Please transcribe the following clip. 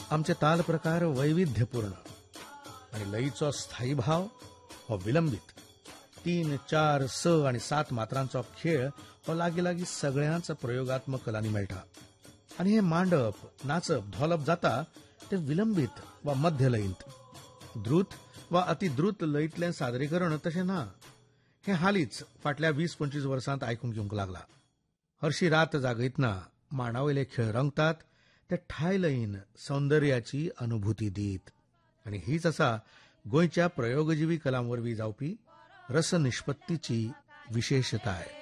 आमचे ताल प्रकार वैविध्यपूर्ण आणि लयीचो स्थायी भाव हो विलंबित 3, 4, 6 आणि 7 मात्रांचो खेळ हो लागीं सगळ्यांच प्रयोगात्मक कलांनी मेळटा आणि हे मांडप नाचप धोलप जाता ते विलंबित वा मध्य लयींत द्रुत वा अतिद्रुत लयींतलें सादरीकरण तशें ना. हे हालींच फाटल्या 20-25 वर्सांत आयकूंक येवंक लागला. हरशी रात जागयतना मांडावयले खेळ रंगतात ते ठाय लयीन सौंदर्याची अनुभूती दीत आणि हीच आसा गोंयच्या प्रयोगजीवी कलां वरवीं जावपी रसनिश्पत्तीची विशेशताय.